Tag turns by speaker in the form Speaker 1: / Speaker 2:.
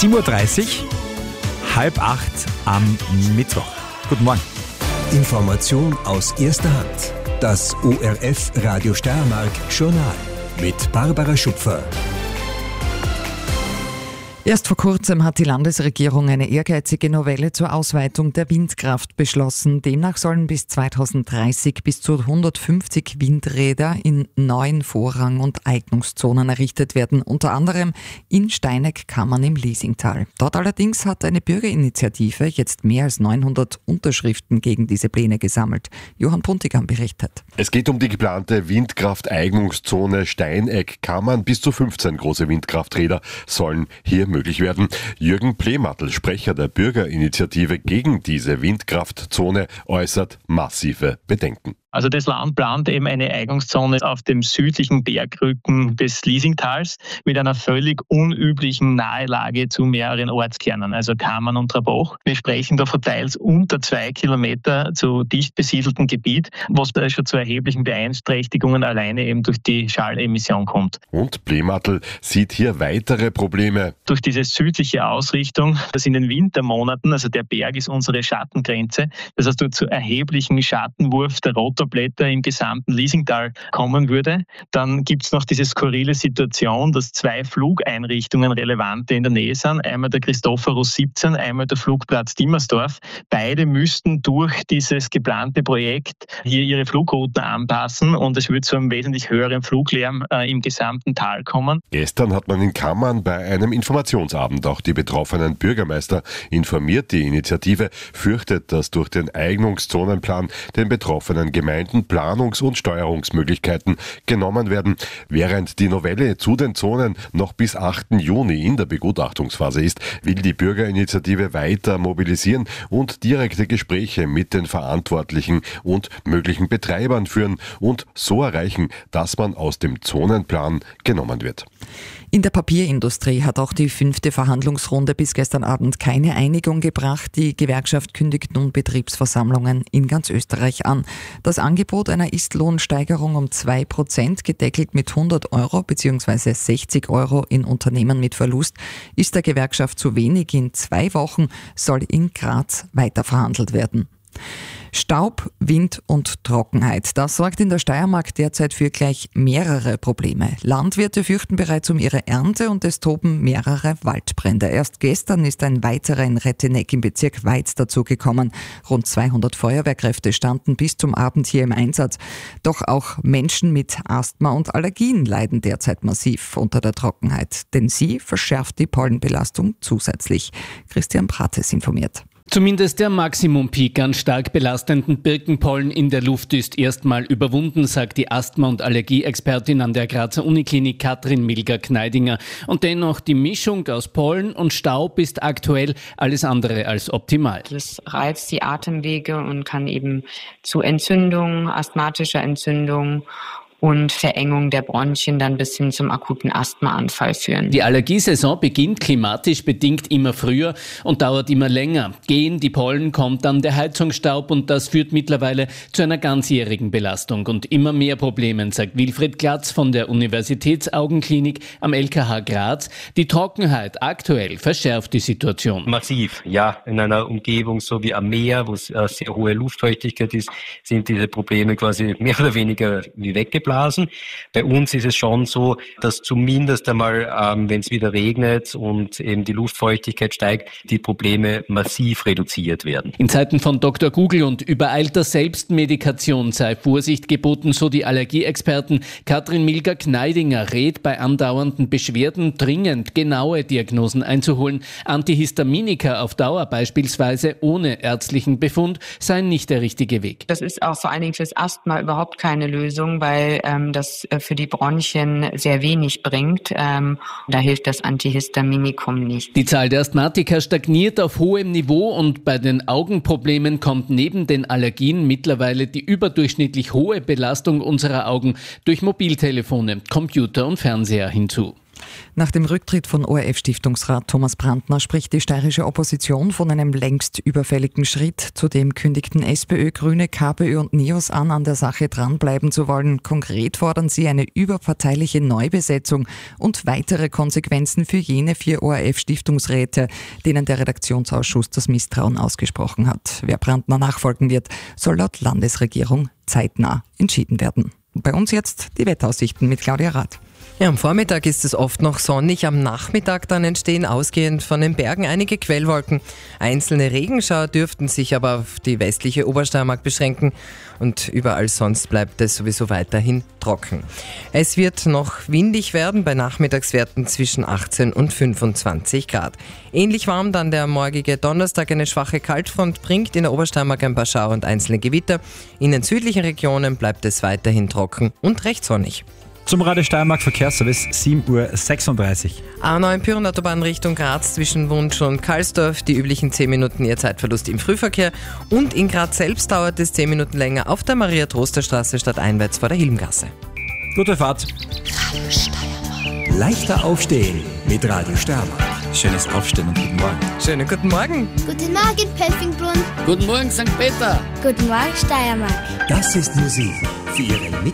Speaker 1: 7:30 Uhr, 7:30 am Mittwoch. Guten Morgen.
Speaker 2: Information aus erster Hand. Das ORF Radio Steiermark Journal mit Barbara Schupfer.
Speaker 3: Erst vor kurzem hat die Landesregierung eine ehrgeizige Novelle zur Ausweitung der Windkraft beschlossen. Demnach sollen bis 2030 bis zu 150 Windräder in neuen Vorrang- und Eignungszonen errichtet werden, unter anderem in Steineck-Kammern im Liesingtal. Dort allerdings hat eine Bürgerinitiative jetzt mehr als 900 Unterschriften gegen diese Pläne gesammelt. Johann Puntigam berichtet.
Speaker 4: Es geht um die geplante Windkrafteignungszone Steineck-Kammern. Bis zu 15 große Windkrafträder sollen hier möglich werden. Jürgen Plematl, Sprecher der Bürgerinitiative gegen diese Windkraftzone, äußert massive Bedenken.
Speaker 5: Also das Land plant eben eine Eignungszone auf dem südlichen Bergrücken des Liesingtals mit einer völlig unüblichen Nahelage zu mehreren Ortskernen, also Kammern und Trabach. Wir sprechen da von teils unter 2 Kilometer zu dicht besiedeltem Gebiet, was da schon zu erheblichen Beeinträchtigungen alleine eben durch die Schallemission kommt.
Speaker 4: Und Plematl sieht hier weitere Probleme.
Speaker 5: Durch diese südliche Ausrichtung, dass in den Wintermonaten, also der Berg ist unsere Schattengrenze, das heißt zu erheblichen Schattenwurf der Rotorblätter im gesamten Liesingtal kommen würde. Dann gibt es noch diese skurrile Situation, dass 2 Flugeinrichtungen relevante in der Nähe sind. Einmal der Christophorus 17, einmal der Flugplatz Dimmersdorf. Beide müssten durch dieses geplante Projekt hier ihre Flugrouten anpassen und es wird zu einem wesentlich höheren Fluglärm im gesamten Tal kommen.
Speaker 4: Gestern hat man in Kammern bei einem Informationsabend auch die betroffenen Bürgermeister informiert. Die Initiative fürchtet, dass durch den Eignungszonenplan den betroffenen Gemeinden Planungs- und Steuerungsmöglichkeiten genommen werden. Während die Novelle zu den Zonen noch bis 8. Juni in der Begutachtungsphase ist, will die Bürgerinitiative weiter mobilisieren und direkte Gespräche mit den Verantwortlichen und möglichen Betreibern führen und so erreichen, dass man aus dem Zonenplan genommen wird.
Speaker 3: In der Papierindustrie hat auch die 5. Verhandlungsrunde bis gestern Abend keine Einigung gebracht. Die Gewerkschaft kündigt nun Betriebsversammlungen in ganz Österreich an. Das Angebot einer Istlohnsteigerung um 2%, gedeckelt mit 100 Euro bzw. 60 Euro in Unternehmen mit Verlust, ist der Gewerkschaft zu wenig. In 2 Wochen soll in Graz weiterverhandelt werden. Staub, Wind und Trockenheit. Das sorgt in der Steiermark derzeit für gleich mehrere Probleme. Landwirte fürchten bereits um ihre Ernte und es toben mehrere Waldbrände. Erst gestern ist ein weiterer in Retteneck im Bezirk Weiz dazugekommen. Rund 200 Feuerwehrkräfte standen bis zum Abend hier im Einsatz. Doch auch Menschen mit Asthma und Allergien leiden derzeit massiv unter der Trockenheit. Denn sie verschärft die Pollenbelastung zusätzlich. Christian Prates informiert.
Speaker 6: Zumindest der Maximum-Peak an stark belastenden Birkenpollen in der Luft ist erstmal überwunden, sagt die Asthma- und Allergieexpertin an der Grazer Uniklinik Katrin Milger-Kneidinger. Und dennoch, die Mischung aus Pollen und Staub ist aktuell alles andere als optimal.
Speaker 7: Das reizt die Atemwege und kann eben zu Entzündungen, asthmatischer Entzündung und Verengung der Bronchien dann bis hin zum akuten Asthmaanfall führen.
Speaker 6: Die Allergiesaison beginnt klimatisch bedingt immer früher und dauert immer länger. Gehen die Pollen, kommt dann der Heizungsstaub und das führt mittlerweile zu einer ganzjährigen Belastung und immer mehr Problemen, sagt Wilfried Glatz von der Universitätsaugenklinik am LKH Graz. Die Trockenheit aktuell verschärft die Situation.
Speaker 8: Massiv, ja. In einer Umgebung so wie am Meer, wo es sehr hohe Luftfeuchtigkeit ist, sind diese Probleme quasi mehr oder weniger wie weggeblasen. Bei uns ist es schon so, dass zumindest einmal, wenn es wieder regnet und eben die Luftfeuchtigkeit steigt, die Probleme massiv reduziert werden.
Speaker 6: In Zeiten von Dr. Google und übereilter Selbstmedikation sei Vorsicht geboten, so die Allergieexperten. Katrin Milger-Kneidinger rät bei andauernden Beschwerden dringend genaue Diagnosen einzuholen. Antihistaminika auf Dauer beispielsweise ohne ärztlichen Befund seien nicht der richtige Weg.
Speaker 7: Das ist auch vor allen Dingen fürs Asthma überhaupt keine Lösung, weil das für die Bronchien sehr wenig bringt. Da hilft das Antihistaminikum nicht.
Speaker 6: Die Zahl der Asthmatiker stagniert auf hohem Niveau und bei den Augenproblemen kommt neben den Allergien mittlerweile die überdurchschnittlich hohe Belastung unserer Augen durch Mobiltelefone, Computer und Fernseher hinzu.
Speaker 3: Nach dem Rücktritt von ORF-Stiftungsrat Thomas Brandner spricht die steirische Opposition von einem längst überfälligen Schritt. Zudem kündigten SPÖ, Grüne, KPÖ und NEOS an der Sache dranbleiben zu wollen. Konkret fordern sie eine überparteiliche Neubesetzung und weitere Konsequenzen für jene 4 ORF-Stiftungsräte, denen der Redaktionsausschuss das Misstrauen ausgesprochen hat. Wer Brandner nachfolgen wird, soll laut Landesregierung zeitnah entschieden werden. Bei uns jetzt die Wetteraussichten mit Claudia Rath.
Speaker 9: Ja, am Vormittag ist es oft noch sonnig, am Nachmittag dann entstehen ausgehend von den Bergen einige Quellwolken. Einzelne Regenschauer dürften sich aber auf die westliche Obersteiermark beschränken und überall sonst bleibt es sowieso weiterhin trocken. Es wird noch windig werden, bei Nachmittagswerten zwischen 18 und 25 Grad. Ähnlich warm dann der morgige Donnerstag. Eine schwache Kaltfront bringt in der Obersteiermark ein paar Schauer und einzelne Gewitter. In den südlichen Regionen bleibt es weiterhin trocken und recht sonnig.
Speaker 1: Zum Radio Steiermark Verkehrsservice 7:36 Uhr.
Speaker 9: A9 Pyrenautobahn Richtung Graz zwischen Wunsch und Karlsdorf. Die üblichen 10 Minuten ihr Zeitverlust im Frühverkehr. Und in Graz selbst dauert es 10 Minuten länger auf der Maria-Troster-Straße stadteinwärts vor der Hilmgasse.
Speaker 1: Gute Fahrt.
Speaker 2: Radio Steiermark. Leichter aufstehen mit Radio Steiermark.
Speaker 1: Schönes Aufstehen und guten Morgen.
Speaker 9: Schönen guten Morgen.
Speaker 10: Guten Morgen, Pfeffingbrunn.
Speaker 11: Guten Morgen, St. Peter.
Speaker 10: Guten Morgen, Steiermark.
Speaker 2: Das ist Musik für Ihren